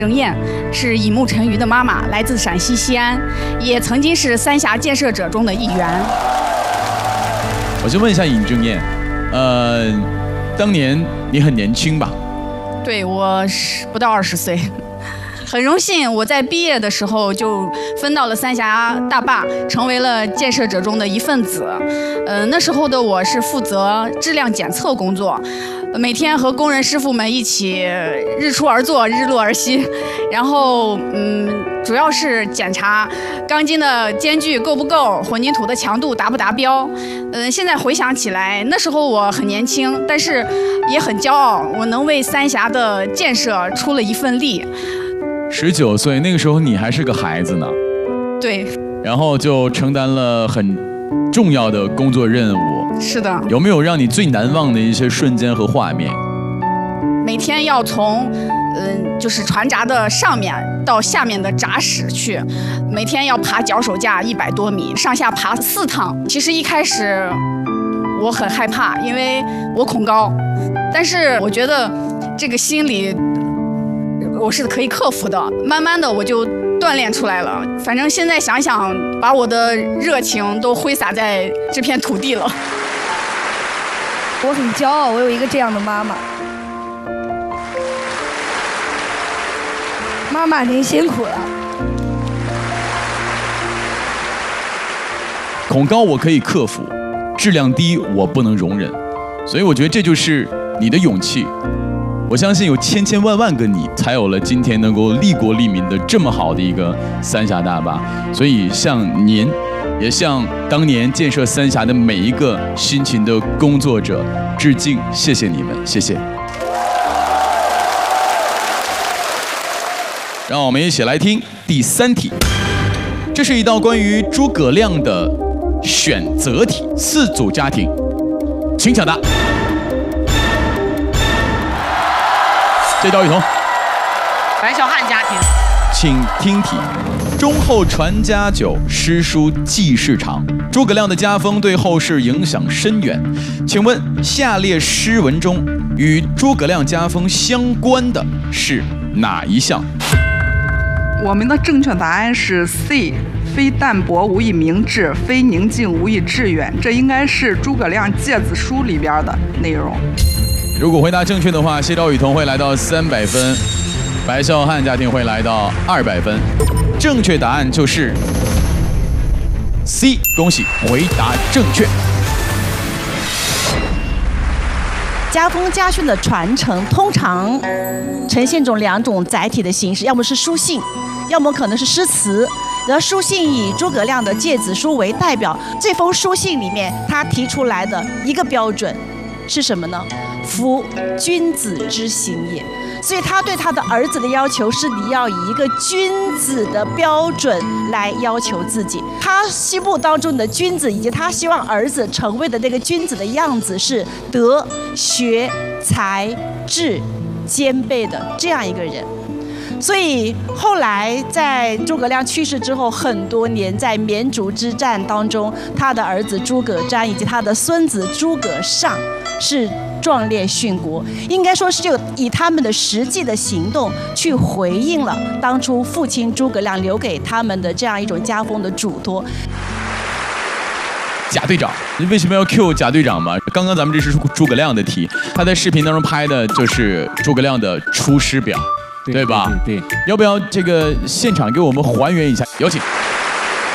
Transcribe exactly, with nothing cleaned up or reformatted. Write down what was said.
郑燕是尹慕辰瑜的妈妈，来自陕西西安，也曾经是三峡建设者中的一员。 我先问一下尹正燕，呃，当年你很年轻吧？ 对，我是不到二十岁。很荣幸，我在毕业的时候就分到了三峡大坝，成为了建设者中的一份子。呃，那时候的我是负责质量检测工作，每天和工人师傅们一起日出而作，日落而息，然后嗯，主要是检查钢筋的间距够不够，混凝土的强度达不达标。嗯、呃，现在回想起来，那时候我很年轻，但是也很骄傲，我能为三峡的建设出了一份力。 十九岁那个时候你还是个孩子呢， 对， 然后就承担了很重要的工作任务。 是的。 有没有让你最难忘的一些瞬间和画面？ 每天要从嗯、呃，就是船闸的上面到下面的闸室去，每天要爬脚手架一百多米，上下爬四趟。其实一开始我很害怕，因为我恐高，但是我觉得这个心理我是可以克服的，慢慢的我就锻炼出来了。反正现在想想，把我的热情都挥洒在这片土地了。 我很骄傲，我有一个这样的妈妈。妈妈您辛苦了。 恐高我可以克服，质量低我不能容忍，所以我觉得这就是你的勇气。我相信有千千万万个你，才有了今天能够利国利民的这么好的一个三峡大坝。所以向您，也向当年建设三峡的每一个辛勤的工作者致敬，谢谢你们，谢谢。让我们一起来听第三题，这是一道关于诸葛亮的选择题，四组家庭，请抢答。这道雨桐， 白孝汉家庭， 请听题：忠厚传家久，诗书继世长。诸葛亮的家风对后世影响深远。请问下列诗文中与诸葛亮家风相关的是哪一项？ 我们的正确答案是 C， 非淡泊无以明志，非宁静无以致远。这应该是诸葛亮诫子书里边的内容。 如果回答正确的话，谢昭雨桐会来到三百分，白孝汉家庭会来到二百分。正确答案就是 C， 恭喜回答正确。 家风家训的传承通常呈现种两种载体的形式，要么是书信，要么可能是诗词。而书信以诸葛亮的诫子书为代表，这封书信里面他提出来的一个标准是什么呢？夫君子之行也。所以他对他的儿子的要求是，你要以一个君子的标准来要求自己。他心目当中的君子，以及他希望儿子成为的那个君子的样子，是德、学、才、智兼备的这样一个人。所以后来在诸葛亮去世之后很多年，在绵竹之战当中，他的儿子诸葛瞻以及他的孙子诸葛尚是壮烈殉国，应该说是就以他们的实际的行动去回应了当初父亲诸葛亮留给他们的这样一种家风的嘱托。 贾队长，你为什么要 Q 贾队长嘛？刚刚咱们这是诸葛亮的题，他在视频当中拍的就是诸葛亮的出师表，对吧？ 对对对， 要不要这个现场给我们还原一下？有请。